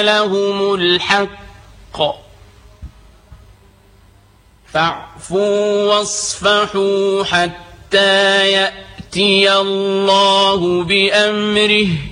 لهم الحق فاعفوا واصفحوا حتى يأتي الله بأمره